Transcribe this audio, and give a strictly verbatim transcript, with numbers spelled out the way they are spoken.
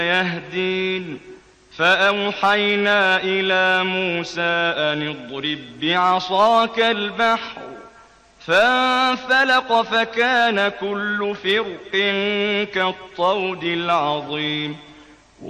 يهدين فأوحينا إلى موسى أن اضرب بعصاك البحر فانفلق فكان كل فرق كالطود العظيم